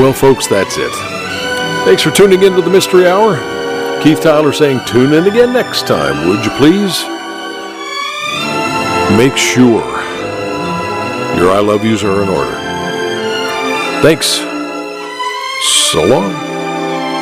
Well, folks, that's it. Thanks for tuning into the Mystery Hour. Keith Tyler saying tune in again next time, would you please? Make sure your I love yous are in order. Thanks. So long.